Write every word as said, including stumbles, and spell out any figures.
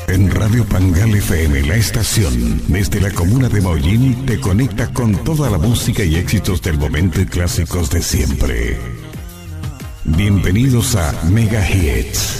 En Radio Pangal F M, la estación, desde la comuna de Mollín, te conecta con toda la música y éxitos del momento y clásicos de siempre. Bienvenidos a Mega Hits.